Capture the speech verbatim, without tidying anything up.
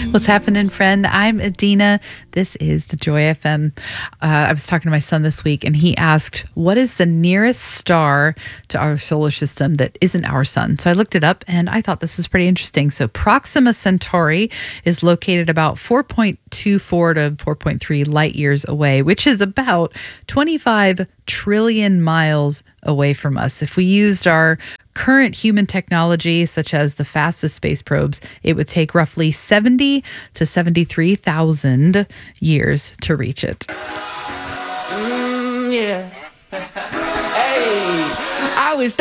What's happening, friend? I'm Adina. This is the Joy F M. Uh, I was talking to my son this week, and he asked, what is the nearest star to our solar system that isn't our sun? So I looked it up, and I thought this was pretty interesting. So Proxima Centauri is located about four point two four to four point three light years away, which is about twenty-five trillion miles away from us. If we used our current human technology, such as the fastest space probes, it would take roughly seventy to seventy-three thousand years to reach it. Mm, yeah.